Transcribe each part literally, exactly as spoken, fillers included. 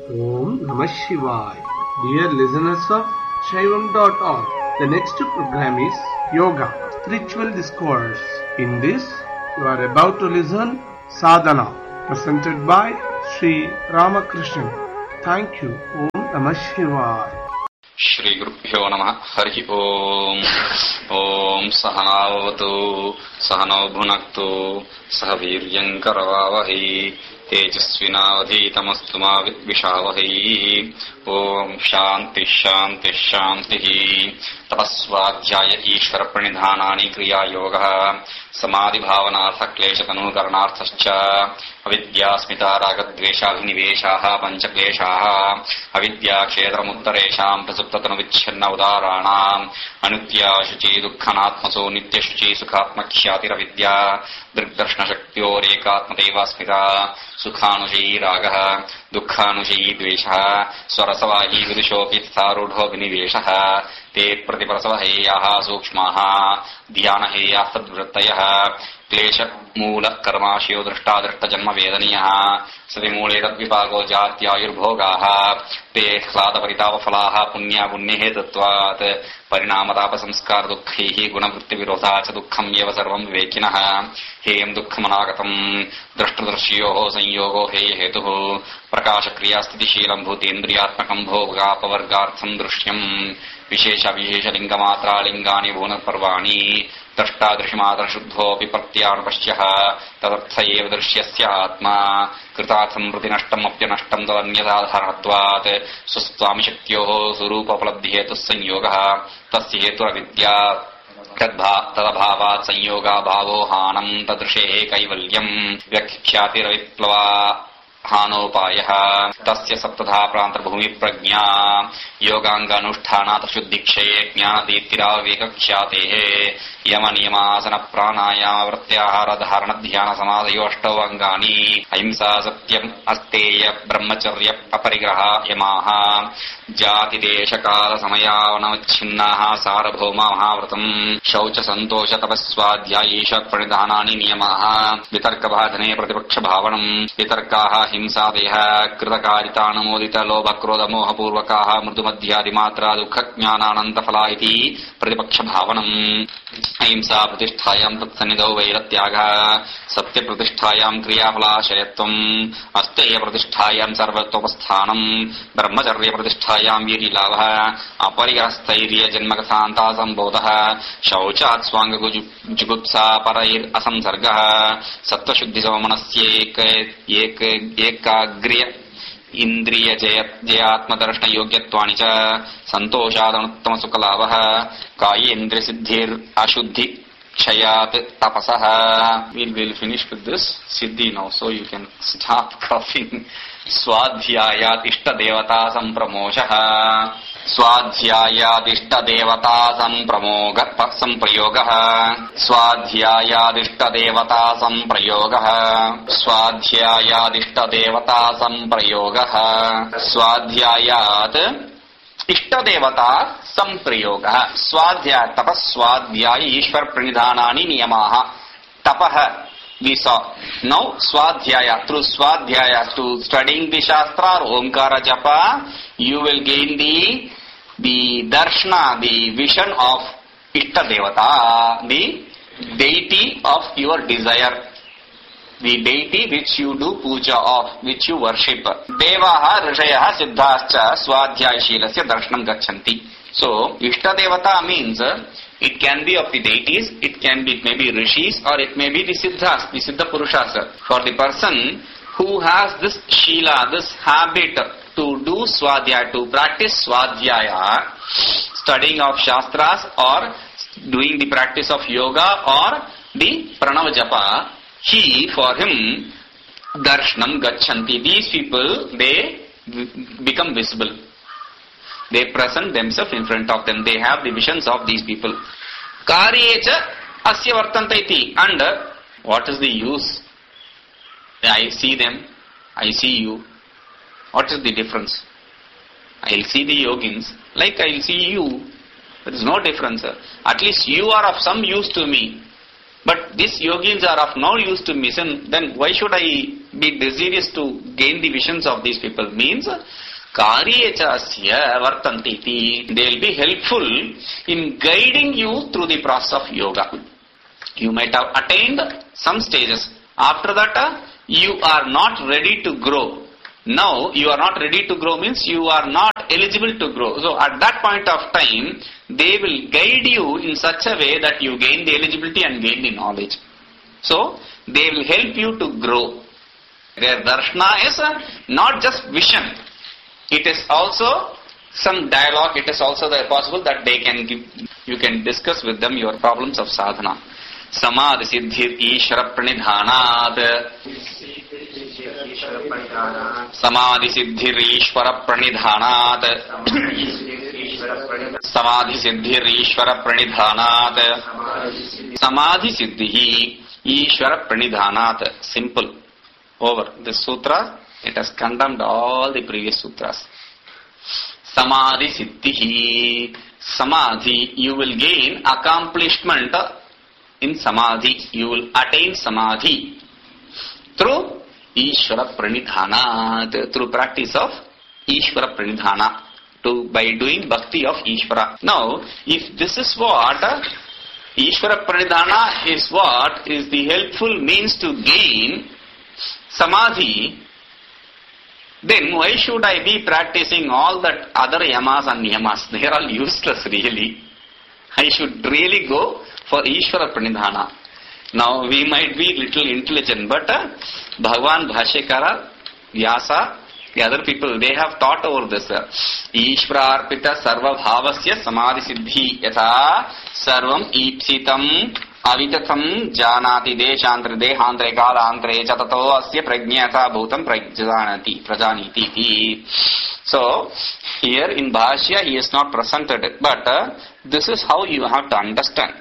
Om Namah Shivaya. Dear listeners of Shaivam dot org, the next program is Yoga, Spiritual Discourse. In this, you are about to listen Sadhana, presented by Sri Ramakrishnan. Thank you. Om Namah Shivaya. Shri Gurubhyo Namah. Hari Om. Om Sahanavatu Sahano Bhunaktu Sahaviryam Karavavahi Tejasvinavadhitamastu ma Vishavahi. Om Shanti Shanti Shanti. Tapasvadhyaya Ishvara Pranidhanani Kriya Yoga Samadhi Bhavanartha Klesha Tanukarnarthascha Avidya Smita Ragadvesha Viniveshaha Panchakleshaha Avidya Kshetra Muttaresham Prasuptatanu Vichyanna Udaranam Anutya Shuchi Dukkhanatmaso Nitya Shuchi Sukhatmakhyati Ravidya Drigdarshna Shaktyo Rekatmateva Smita Sukhanujayi Ragaha Dukkhanujayi Dveshaha Swarasavahi Vidushopi Tharudho Viniveshaha Te Pratiparasavaheyaha Sukshmaha Dhyanaheyah Tadvrittayah Klesha Moola Karmashiyo Drishta Drishta Janma Vedaniyaha Sati Moole Tadvipago Jatyayurbhogaha Te Khlada Paritava Falaha Punya Punyehe Tattvat Parinamatapa Samskar Dukkhihi Gunavritti Virodhacha Dukkham Yeva Sarvam Vivekinaha Heyam Dukkhamanagatam Drashtadrashyoho Sanyogo Heye Hetuhu Prakasha Kriya Sthiti Sheelam Bhutendriyatmakam Bhoga Pavargartham Drishyam Vishesha Vishesha Lingamatra Lingani Bhuna Parvani Drashta Drishimatra Shuddhopi Pratyarpashyaha Tadarthayev Drishyasya Atma Kritatham Pratinashtam Apyanashtam Tadanyadadharatvat Suswami Shaktyoho Surupa Palabdhihetu Sanyogaha Tasya Hetu Avidya Tadabhavat Sanyoga Bhavo Hanam Tadrishe Kaivalyam Vyakhyati Raviplava Hanopayah Tasya Saptadha Prantarbhumi Prajna Yoganganushthanat Shuddhikshaye Jnanaditira Vekakshatehe Yama Niyamasana Pranayama Vratyahara Dharana Dhyana Samadhayo Ashtavangani Ahimsa Satyam Asteya Brahmacharya Aparigraha Yamaha Jati Desha Kala Samayavana Chinnaha Sarabhoma Mahavratam Shaucha Santosha Tapaswadhyayesha Pranidhanani Niyamaha Vitarka Bhadhane Pratipaksha Bhavanam Vitarkaha Himsa Deha Kritakarita Namodita Lobha Krodha Moha Purvakaha Murdumadhyadi Matra Dukha Jnana Ananta Phala Iti Pratipaksha Bhavanam Ahimsa Pratisthayam Tatsannidau Vairatyaga Satya Pratisthayam Kriyaphalashayatvam Asteya Pratisthayam Sarvatopasthanam Brahmacharya Pratisthayam Virilabha Aparigrastairya Janmakasanta Sambodha Shauchat Swanga Jugupsa Parair Asamsargaha Sattva Shuddhi Samanasya Ek Ekagriya Indriya Jayatma Darshna Yogyatwani Cha Santoshadanuttam Sukalavaha Kaya Indriya Siddhir Ashuddhi Chayat Tapasaha. We'll, we'll finish with this Siddhi now, so you can stop coughing. Swadhyayat Ishta Devata Sampramoshaha Swadhyayat Ishta Devata Samprayogaha Swadhyayat Ishta Devata Samprayogaha Swadhyayat Ishta Devata Samprayogaha Swadhyayat Ishta Devata Samprayogaha Swadhyayat Tapaswadhyaya Ishvara Pranidhanani Niyamaha Tapaha. We saw. Now, Swadhyaya, through Swadhyaya, to studying the Shastra or Omkara Japa, you will gain the, the Darshana, the vision of Ishta Devata, the deity of your desire, the deity which you do puja of, which you worship. Devaha, Rishayaha, Siddhascha, Swadhyaya Shilasya, Darshanam Gachanti. So, Ishta Devata means it can be of the deities, it can be, it may be rishis, or it may be the siddhas, the siddha purushas. For the person who has this shila, this habit to do swadhyaya, to practice swadhyaya, studying of shastras or doing the practice of yoga or the pranava japa, he, for him, darshanam gachanti. These people, they become visible. They present themselves in front of them. They have the visions of these people. Karyecha asya vartanta iti. And what is the use? I see them. I see you. What is the difference? I will see the yogins like I will see you. There is no difference. At least you are of some use to me. But these yogins are of no use to me. Then why should I be desirous to gain the visions of these people means karyechasya vartantiti. They will be helpful in guiding you through the process of yoga. You might have attained some stages. After that, you are not ready to grow. Now, you are not ready to grow means you are not eligible to grow. So, at that point of time, they will guide you in such a way that you gain the eligibility and gain the knowledge. So, they will help you to grow. Their darshana is not just vision. It is also some dialogue. It is also possible that they can give, you can discuss with them your problems of sadhana. Samadhi siddhir ishvara pranidhanat. Samadhi siddhir ishvara pranidhanat. Samadhi siddhir ishvara pranidhanat. Samadhi siddhi ishvara pranidhanat. Simple. Over. This sutra, it has condemned all the previous sutras. Samadhi siddhi. Samadhi, you will gain accomplishment in samadhi. You will attain samadhi through Ishvara Pranidhana, through practice of Ishvara Pranidhana, to by doing bhakti of Ishvara. Now, if this is what Ishvara Pranidhana is, what is the helpful means to gain samadhi, then why should I be practicing all that other yamas and niyamas? They are all useless really. I should really go for Ishvara Pranidhana. Now we might be little intelligent, but uh, Bhagavan Bhashyakara, Vyasa, the other people, they have thought over this. Ishvara Arpita Sarva Bhavasya Samadhi Siddhi Yatha Sarvam Ipsitam Avitatam Janati Deshantre Dehantre Kalantre Chatato Asya Prajñata Bhutam Prajanati Prajaniti. So, here in Bhashya he is not presented it, but uh, this is how you have to understand.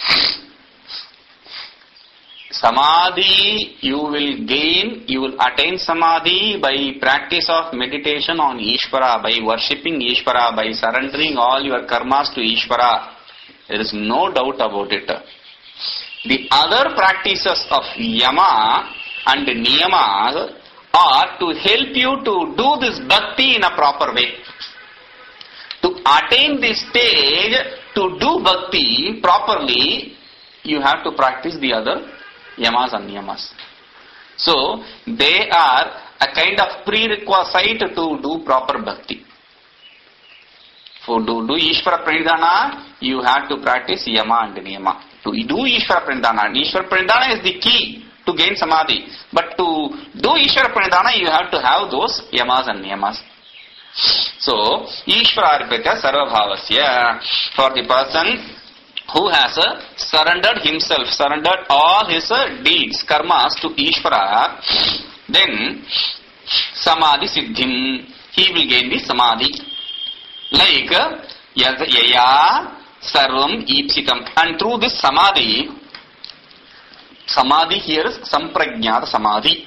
Samadhi you will gain, you will attain samadhi by practice of meditation on Ishvara, by worshipping Ishvara, by surrendering all your karmas to Ishvara. There is no doubt about it. The other practices of yama and niyamas are to help you to do this bhakti in a proper way. To attain this stage, to do bhakti properly, you have to practice the other yamas and niyamas. So, they are a kind of prerequisite to do proper bhakti. For to do Ishvara Pranidhana, you have to practice yama and niyama. To do Ishvara Pranidhana, and Ishvara Pranidhana is the key to gain samadhi. But to do Ishvara Pranidhana, you have to have those yamas and niyamas. So, Ishvara Arpita Sarva Bhavasya, for the person who has uh, surrendered himself, surrendered all his uh, deeds, karmas to Ishvara, then Samadhi Siddhim, he will gain the Samadhi. Like uh, Yaya Sarvam Ipsitam. And through this Samadhi, Samadhi here is Samprajñata Samadhi.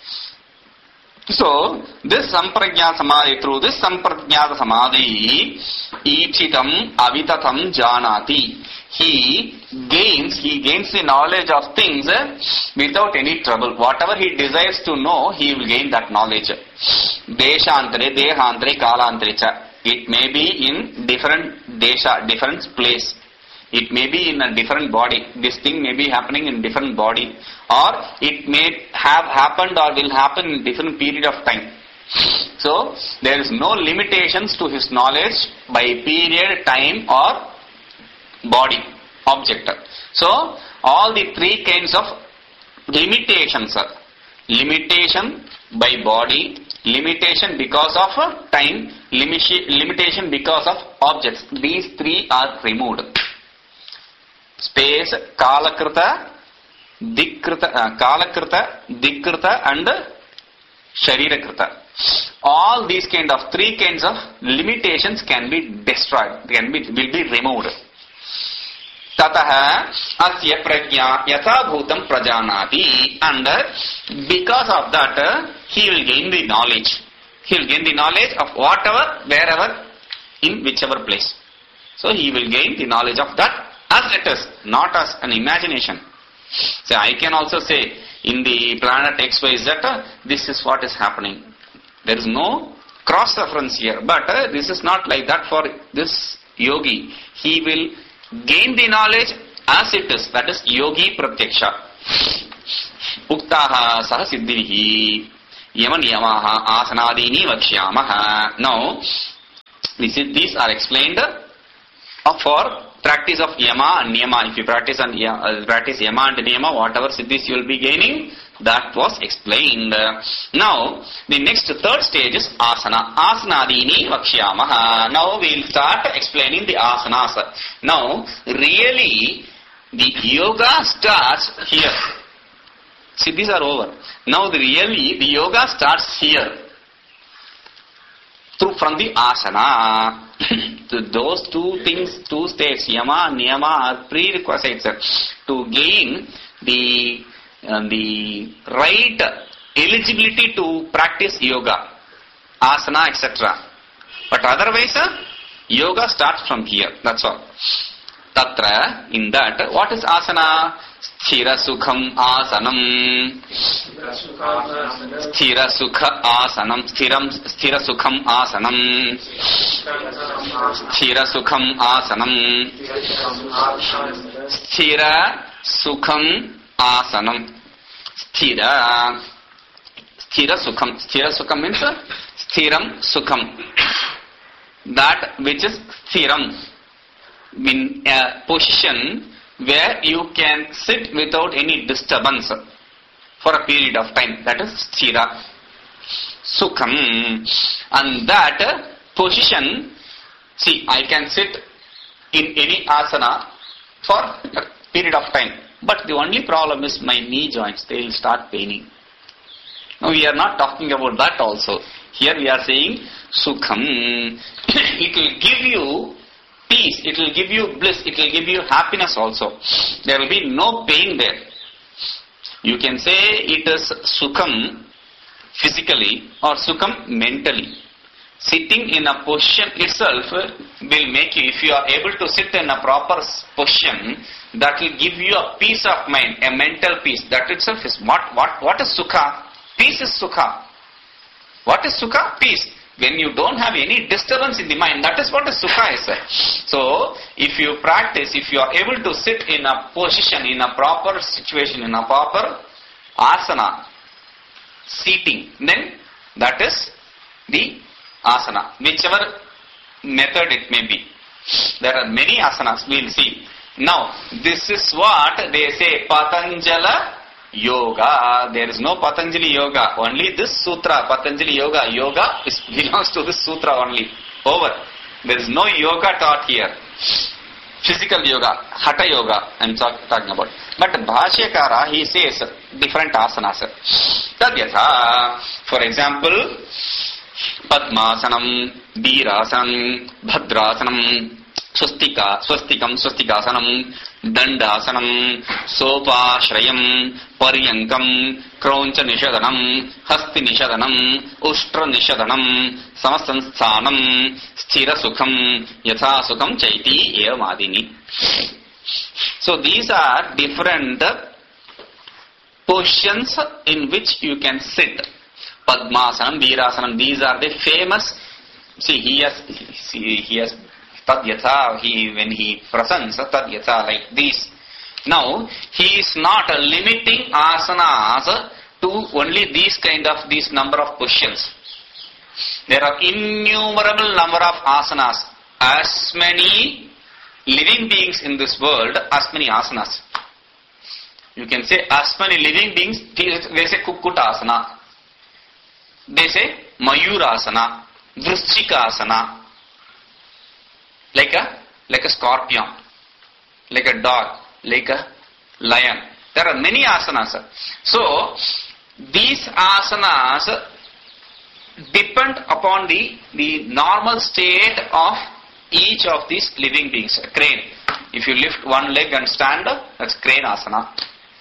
So, this Samprajñata Samadhi, through this Samprajñata Samadhi, Ipsitam Avitatam Janati. He gains, he gains the knowledge of things without any trouble. Whatever he desires to know, he will gain that knowledge. Deshantre, Dehantre, Kalantre cha. It may be in different desha, different place. It may be in a different body. This thing may be happening in different body. Or it may have happened or will happen in different period of time. So, there is no limitations to his knowledge by period, time or body, object. So, all the three kinds of limitations are limitation by body, limitation because of time, limitation because of objects. These three are removed. Space, Kalakrita, Dikkrita, uh, Kalakrita, Dikkrita and Sharirakrita. All these kind of three kinds of limitations can be destroyed, can be, will be removed. Tataha asya prajña yatha bhutam prajanati, and because of that he will gain the knowledge. He will gain the knowledge of whatever, wherever, in whichever place. So he will gain the knowledge of that as it is, not as an imagination. So I can also say in the planet X Y Z, uh, this is what is happening. There is no cross reference here, but uh, this is not like that for this yogi. He will gain the knowledge as it is. That is yogi pratyaksha. Uktaha saha siddhihi yama niyamaha asanadini vakshyamaha. Now, this is, these are explained uh, for practice of yama and niyama. If you practice and uh, practice yama and niyama, whatever siddhis you will be gaining, that was explained. Now, the next third stage is asana. Asanadini vakshyamaha. Now we will start explaining the asanas. Now, really, the yoga starts here. Siddhis are over. Now, the really, the yoga starts here. Through from the asana. Those two things, two states, yama and niyama, are prerequisites to gain the uh, the right eligibility to practice yoga, asana, et cetera. But otherwise, uh, yoga starts from here. That's all. Tatra, in that, what is asana? Sthira sukham asanam. Sthira sukha asanam. Sthiram, sthira sukham asanam. Sthira sukham asanam. Sthira sukham asanam. Sthira. Sthira sukham. Sthira sukham means sthiram sukham. That which is sthiram. In a position where you can sit without any disturbance for a period of time. That is sthira. Sukham. And that position, see, I can sit in any asana for a period of time. But the only problem is my knee joints, they will start paining. Now we are not talking about that also. Here we are saying sukham. It will give you peace, it will give you bliss, it will give you happiness also. There will be no pain there. You can say it is sukham physically or sukham mentally. Sitting in a position itself will make you, if you are able to sit in a proper position, that will give you a peace of mind, a mental peace. That itself is what, what, what is sukha? Peace is sukha. What is sukha? Peace. When you don't have any disturbance in the mind, that is what a sukha is. So, if you practice, if you are able to sit in a position, in a proper situation, in a proper asana, seating, then that is the asana, whichever method it may be. There are many asanas, we will see. Now, this is what they say, Patanjala Yoga. There is no Patanjali Yoga. Only this sutra, Patanjali Yoga. Yoga is, belongs to this sutra only. Over. There is no yoga taught here. Physical yoga, Hatha Yoga, I am talking about. But Bhashyakara, he says different asanas. Tadyatha, for example, Padmasanam, Veerasanam, Bhadrasanam, Swastika, Swastikam, Swastikasanam, Dandasanam, Sopashrayam, Paryankam, Kroncha Nishadanam, Hasti Nishadanam, Ushtra Nishadanam, Samasansthanam, Sthira Sukham, Yatha Sukham Chaiti Evamadini. So these are different positions in which you can sit. Padmasanam, Veerasanam, these are the famous. See, he has, see, he has Tadyatha, he, when he presents Tadyatha like this. Now, he is not uh, limiting asanas to only these kind of, these number of positions. There are innumerable number of asanas. As many living beings in this world, as many asanas. You can say as many living beings, they say Kukkutasana. They say Mayurasana, Vrishchikasana. Like a, like a scorpion, like a dog, like a lion. There are many asanas. So, these asanas depend upon the, the normal state of each of these living beings. A crane. If you lift one leg and stand up, that's crane asana.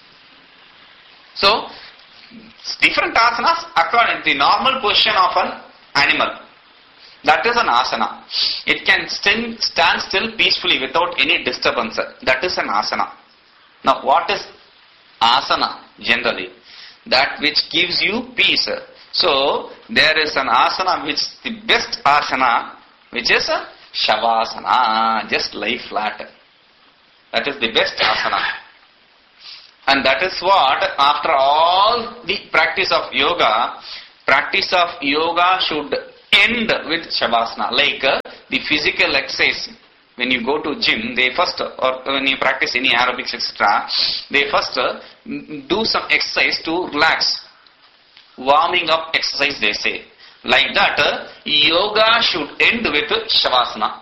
So, different asanas according to the normal position of an animal. That is an asana. It can stand, stand still peacefully without any disturbance. That is an asana. Now what is asana generally, that which gives you peace. So there is an asana which is the best asana, which is a Shavasana, just lie flat. That is the best asana. And that is what, after all the practice of yoga, practice of yoga should end with Shavasana. Like uh, the physical exercise, when you go to gym, they first, or when you practice any aerobics, et cetera, they first uh, do some exercise to relax. Warming up exercise, they say. Like that, uh, yoga should end with Shavasana.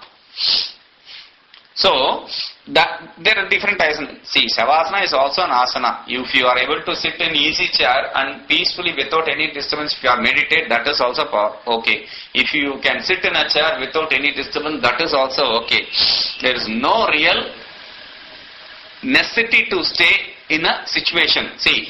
So, that there are different types. See, Shavasana is also an asana. If you are able to sit in easy chair and peacefully without any disturbance, if you are meditate, that is also okay. If you can sit in a chair without any disturbance, that is also okay. There is no real necessity to stay in a situation. See,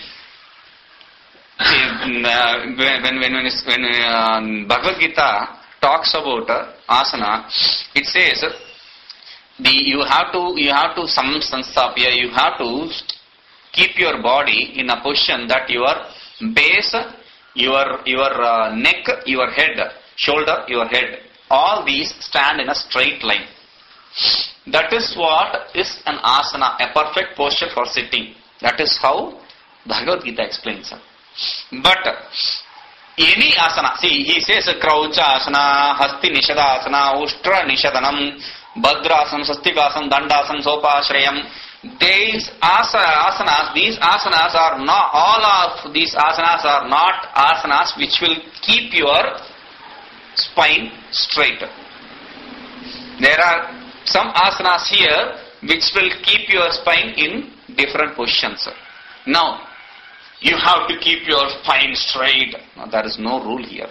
see uh, when when when, when uh, Bhagavad Gita talks about uh, asana, it says the you have to you have to some sanstapya, you have to keep your body in a position that your base, your your uh, neck, your head, shoulder, your head, all these stand in a straight line. That is what is an asana, a perfect posture for sitting. That is how Bhagavad Gita explains. But any asana, see, he says Kraucha asana, Hasti Nishada asana, Ushtra Nishadanam, Bhadrasana, Sastikasana, Dandasana, Sopashrayam. These asanas, these asanas are not, all of these asanas are not asanas which will keep your spine straight. There are some asanas here which will keep your spine in different positions. Now, you have to keep your spine straight. No, there is no rule here.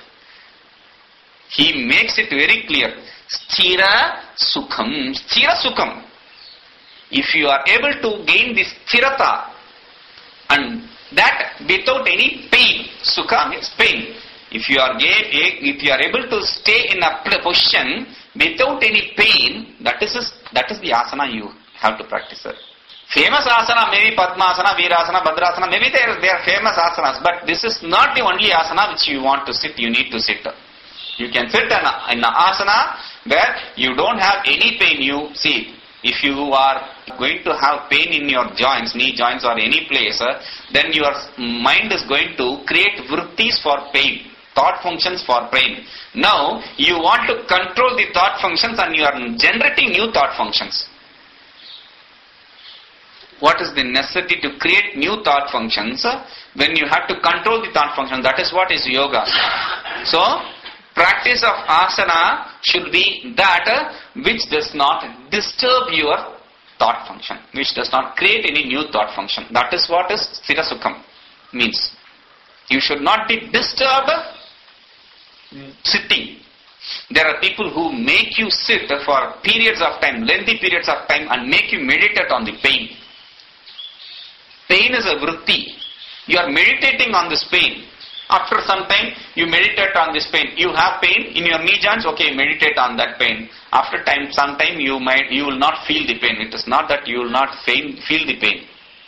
He makes it very clear. Sthira Sukham. Sthira Sukham. If you are able to gain this sthirata, and that without any pain, Sukha means pain. If you are if you are able to stay in a position without any pain, that is that is the asana you have to practice. Famous asana, maybe Padmasana, Virasana, Bhadrasana, maybe they are, they are famous asanas, but this is not the only asana which you want to sit, you need to sit. You can sit in an in a asana where you don't have any pain. You see, if you are going to have pain in your joints, knee joints or any place, uh, then your mind is going to create vrittis for pain, thought functions for pain. Now, you want to control the thought functions and you are generating new thought functions. What is the necessity to create new thought functions uh, when you have to control the thought functions? That is what is yoga. So, practice of asana should be that uh, which does not disturb your thought function, which does not create any new thought function. That is what is sthira sukham means. You should not be disturbed sitting. There are people who make you sit for periods of time, lengthy periods of time, and make you meditate on the pain. Pain is a vritti. You are meditating on this pain. After some time, you meditate on this pain. You have pain in your knee joints, okay, meditate on that pain. After time, some time you might, you will not feel the pain. It is not that you will not feel the pain.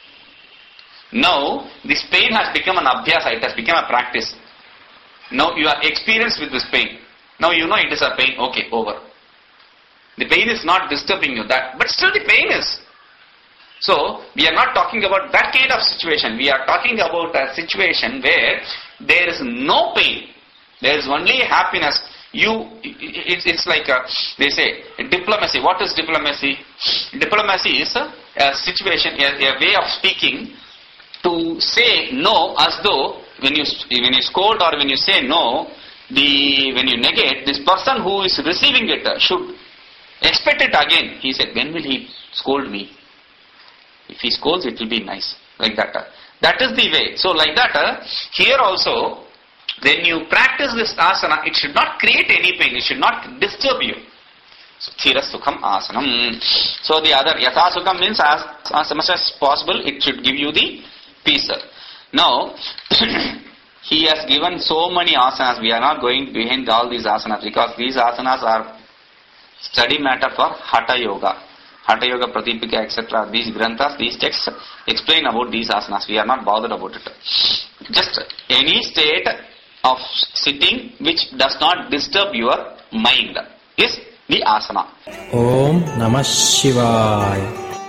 Now, this pain has become an abhyasa, it has become a practice. Now you are experienced with this pain. Now you know it is a pain, okay, over. The pain is not disturbing you, that, but still the pain is. So, we are not talking about that kind of situation. We are talking about a situation where there is no pain. There is only happiness. You, it's, it's like a, they say, diplomacy. What is diplomacy? Diplomacy is a, a situation, a, a way of speaking to say no as though when you when you scold or when you say no, the when you negate, this person who is receiving it should expect it again. He said, when will he scold me? If he scolds, it will be nice. Like that. That is the way. So like that, here also, when you practice this asana, it should not create any pain. It should not disturb you. Sthira sukham asanam. So the other, yatha sukham means as, as much as possible, it should give you the peace. Now, he has given so many asanas. We are not going behind all these asanas because these asanas are study matter for Hatha Yoga. Hatha Yoga Pratipika, et cetera. These granthas, these texts explain about these asanas. We are not bothered about it. Just any state of sitting which does not disturb your mind is the asana. Om Namah Shivaya.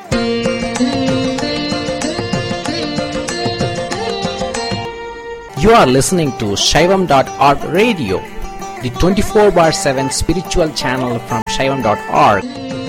You are listening to Shaivam dot org radio, the twenty-four bar seven spiritual channel from Shaivam dot org.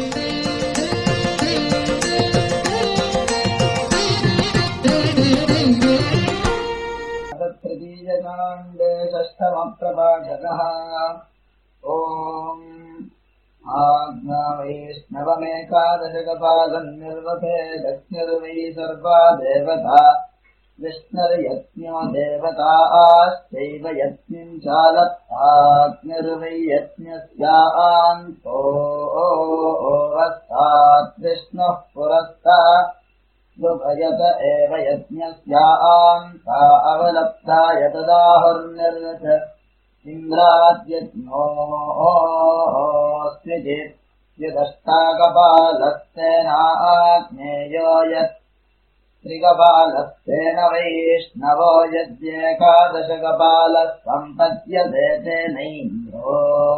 Om Agna Vaishnavamekadashagapalan nirvate Daknirvai sarva devata Vishnur yatnyo devata Astaiva yatnim chalat Nirvai yatnyasya anto Vastat Vishnuh purasta Dubhayata eva yatnyasya anta Avalapta yatadahur nirvata Indradyatno smidit yadashtagapalastena agneyo yat trigapalastena vaishnavo yadyekadashagapalas sampadyadete naindro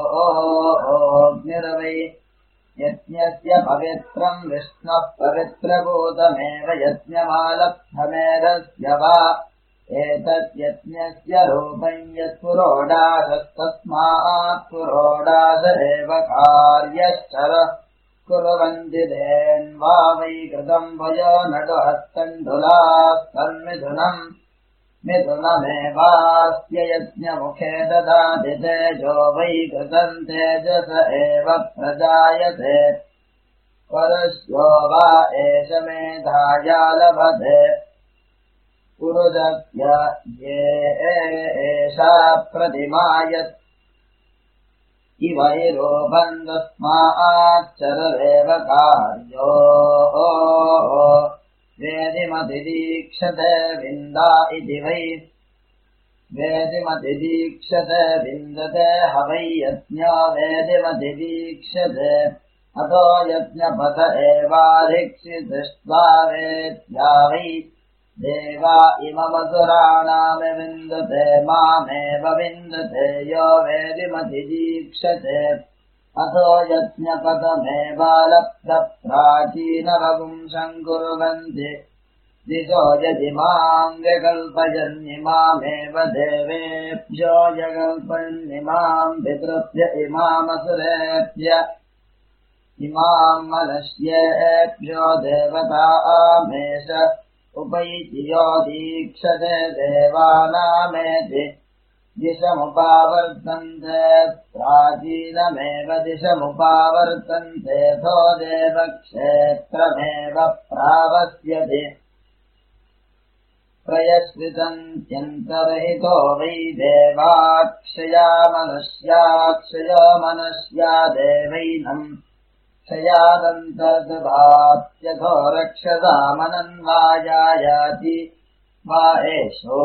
nirvai yatnyasya pavitram vishnuh pavitrabhutameva yatnyamalabdhamerasya va etat yatnyasya rupam yat purodasastasmaat purodasa eva karyaschara kurvanti den vavai kritam vayo naduhastandulas tanmidhunam midhunamevasya yatnya mukhe dadati tejo vai kritam tejasa eva prajayate parasyo va esha medhaya labhate Purudakya ye esha pratimayat ivairo bandasmaat charareva karyo vedimati dikshate vinda iti vai vedimati dikshate vindate havai yatnya vedimati dikshate ato yatnya pata eva rikshidrishtva vedya vai Deva imamasurānāme vindate māmeva vindate yo vedimati dīkshate aso yatnyapatame lapta prāchīna vagum sankurvanti diso yadimāṁ vyakalpayannimāmeva devebhyo yakalpayannimāṁ pitrubhya imāmasurebhya imāṁ manashyebhyo devatāmesha Upayitiyo dīkshate devānāmeti disamupavartante prācīnameva disamupavartante tho devakshetrameva pravasyati prayasritantyantarahiतो vai devākshaya manashyakshaya manasya devainam Shayadantadabhatyatho rakshadamananvājāyāti va esho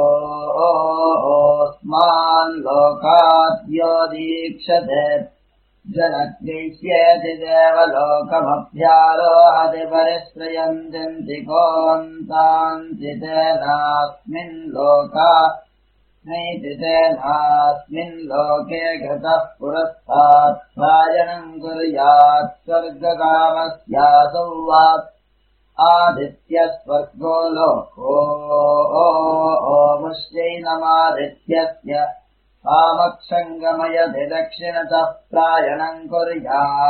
osman lokātyo dīkshate janakrisyeti devalokamaphyarohati parisrayantanti kontanti tenasmin lokā Naiti tenasmin loke gratah purastat prajanam kuryat sargakamasyasav vat adityasvargo loko mushyainamadithyasya pamakshangamaya didakshinatas prajanam kuryat